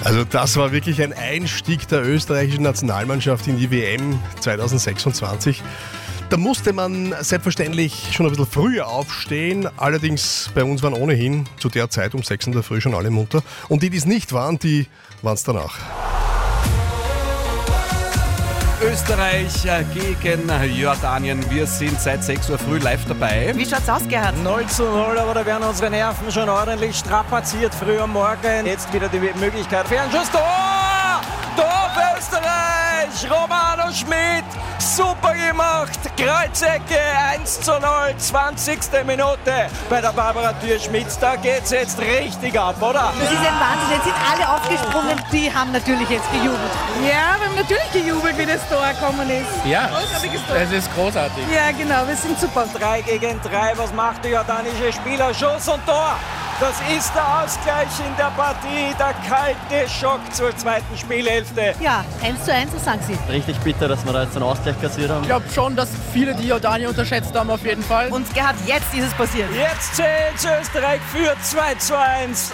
Also das war wirklich ein Einstieg der österreichischen Nationalmannschaft in die WM 2026. Da musste man selbstverständlich schon ein bisschen früher aufstehen. Allerdings bei uns waren ohnehin zu der Zeit um 6 in der Früh schon alle munter. Und die es nicht waren, die waren es danach. Österreich gegen Jordanien. Wir sind seit 6 Uhr früh live dabei. Wie schaut's aus, Gerhard? 0:0, aber da werden unsere Nerven schon ordentlich strapaziert früh am Morgen. Jetzt wieder die Möglichkeit. Fernschuss, Tor! Tor für Österreich! Romano Schmidt, super gemacht! Kreuzecke, 1:0, 20. Minute bei der Barbara Thür-Schmidt. Da geht's jetzt richtig ab, oder? Das ist ein Wahnsinn. Jetzt sind alle aufgesprungen. Die haben natürlich jetzt gejubelt. Ja, wir haben natürlich gejubelt, wie das Tor gekommen ist. Ja, Großartiges Tor. es ist großartig. Ja, genau, wir sind super. 3 gegen 3, was macht der jordanische Spieler? Schuss und Tor! Das ist der Ausgleich in der Partie, der kalte Schock zur zweiten Spielhälfte. Ja, 1:1, was sagen Sie? Richtig bitter, dass wir da jetzt einen Ausgleich kassiert haben. Ich glaube schon, dass viele die Jordanien unterschätzt haben auf jeden Fall. Und Gerhard, jetzt ist es passiert. Jetzt zählt Österreich für 2:1.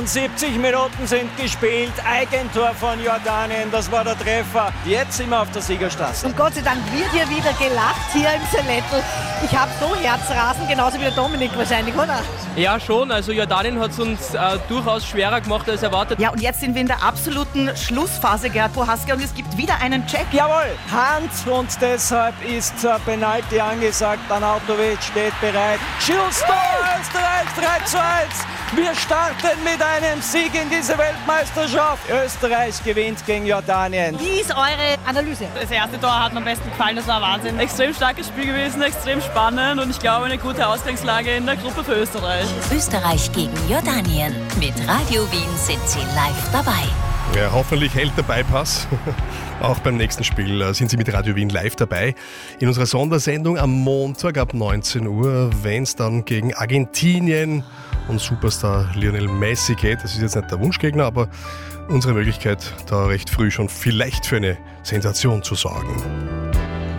78 Minuten sind gespielt. Eigentor von Jordanien, das war der Treffer. Jetzt sind wir auf der Siegerstraße. Und Gott sei Dank wird hier wieder gelacht, hier im Salettl. Ich habe so Herzrasen, genauso wie der Dominik wahrscheinlich, oder? Ja, schon. Also Jordanien hat es uns durchaus schwerer gemacht als erwartet. Ja, und jetzt sind wir in der absoluten Schlussphase, Gerhard Prohaska, und es gibt wieder einen Check. Jawohl, Hand, und deshalb ist Penalty angesagt. Arnautovic steht bereit. Schusstor, Österreich 3:1. Wir starten mit einem Sieg in diese Weltmeisterschaft. Österreich gewinnt gegen Jordanien. Wie ist eure Analyse? Das erste Tor hat mir am besten gefallen, das war Wahnsinn. Extrem starkes Spiel gewesen, extrem spannend und ich glaube eine gute Ausgangslage in der Gruppe für Österreich. Österreich gegen Jordanien. Mit Radio Wien sind Sie live dabei. Ja, hoffentlich hält der Bypass. Auch beim nächsten Spiel sind Sie mit Radio Wien live dabei. In unserer Sondersendung am Montag ab 19 Uhr, wenn es dann gegen Argentinien und Superstar Lionel Messi geht. Das ist jetzt nicht der Wunschgegner, aber unsere Möglichkeit, da recht früh schon vielleicht für eine Sensation zu sorgen.